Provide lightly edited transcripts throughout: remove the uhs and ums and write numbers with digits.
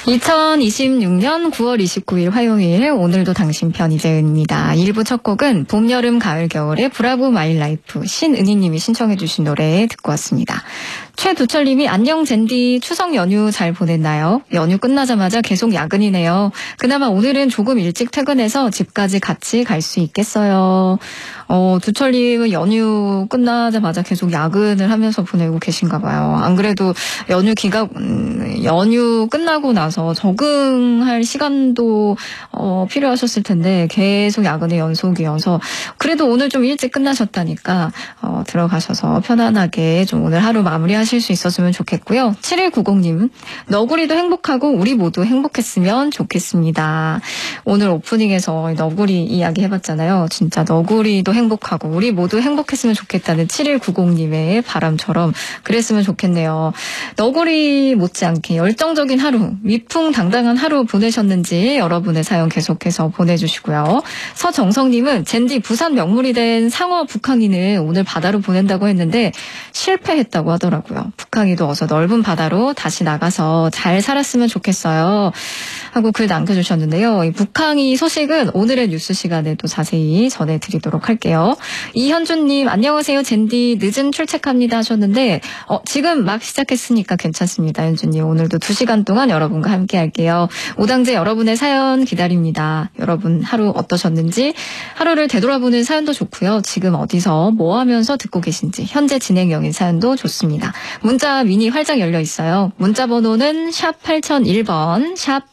2026년 9월 29일 화요일, 오늘도 당신 편 이재은입니다. 1부 첫 곡은 봄, 여름, 가을, 겨울의 브라보 마이 라이프 신은희님이 신청해 주신 노래 듣고 왔습니다. 최두철님이 안녕 젠디, 추석 연휴 잘 보냈나요? 연휴 끝나자마자 계속 야근이네요. 그나마 오늘은 조금 일찍 퇴근해서 집까지 같이 갈 수 있겠어요. 두철님은 연휴 끝나자마자 계속 야근을 하면서 보내고 계신가 봐요. 안 그래도 연휴 끝나고 나서 적응할 시간도 필요하셨을 텐데 계속 야근의 연속이어서 그래도 오늘 좀 일찍 끝나셨다니까 들어가셔서 편안하게 좀 오늘 하루 마무리하실 수 있었으면 좋겠고요. 7190님, 너구리도 행복하고 우리 모두 행복했으면 좋겠습니다. 오늘 오프닝에서 너구리 이야기 해봤잖아요. 진짜 너구리도 행복하고 우리 모두 행복했으면 좋겠다는 7190님의 바람처럼 그랬으면 좋겠네요. 너구리 못지않게 열정적인 하루, 위풍당당한 하루 보내셨는지 여러분의 사연 계속해서 보내주시고요. 서정성님은 젠디 부산 명물이 된 상어 북항이는 오늘 바다로 보낸다고 했는데 실패했다고 하더라고요. 북항이도 어서 넓은 바다로 다시 나가서 잘 살았으면 좋겠어요 하고 글 남겨주셨는데요. 이 북항이 소식은 오늘의 뉴스 시간에 또 자세히 전해드리도록 할게요. 이현주님, 안녕하세요 젠디, 늦은 출첵합니다 하셨는데 지금 막 시작했으니까 괜찮습니다. 현주님, 오늘도 2시간 동안 여러분과 함께 할게요. 오당제 여러분의 사연 기다립니다. 여러분 하루 어떠셨는지, 하루를 되돌아보는 사연도 좋고요. 지금 어디서 뭐 하면서 듣고 계신지, 현재 진행형인 사연도 좋습니다. 문자 미니 활짝 열려 있어요. 문자 번호는 샵 8001번, 샵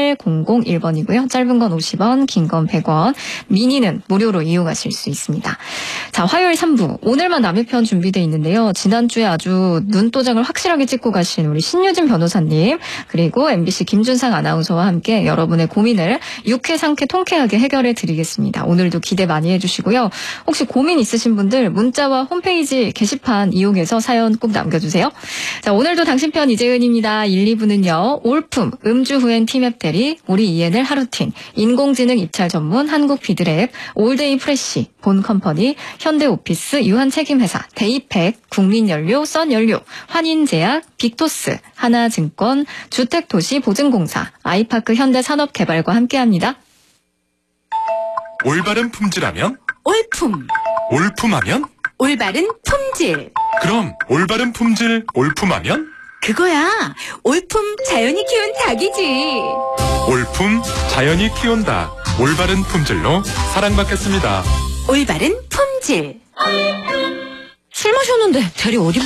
8001번이고요. 짧은 건 50원, 긴 건 100원, 미니는 무료로 이용하실 수 있습니다. 자, 화요일 3부, 오늘만 남의 편 준비되어 있는데요. 지난주에 아주 눈도장을 확실하게 찍고 가신 우리 신유진 변호사님, 그리고 MBC 김준상 아나운서와 함께 여러분의 고민을 유쾌, 상쾌, 통쾌하게 해결해 드리겠습니다. 오늘도 기대 많이 해주시고요. 혹시 고민 있으신 분들 문자와 홈페이지 게시판 이용해서 사연 꼭 남겨주세요. 자, 오늘도 당신 편 이재은입니다. 1, 2부는요. 올품, 음주 후엔 티맵 대리, 우리 ENL 하루틴, 인공지능 입찰 전문 한국 비드랩, 올데이 프레쉬, 본컴퍼니, 현대오피스, 유한책임회사, 데이팩, 국민연료, 썬연료, 환인제약, 빅토스, 하나증권, 주택도시보증공사, 아이파크 현대산업개발과 함께합니다. 올바른 품질하면? 올품. 올품하면? 올바른 품질. 그럼 올바른 품질 올품하면? 그거야. 올품 자연이 키운 닭이지. 올품 자연이 키운다. 올바른 품질로 사랑받겠습니다. 올바른 품질. 술 마셨는데 대리 어디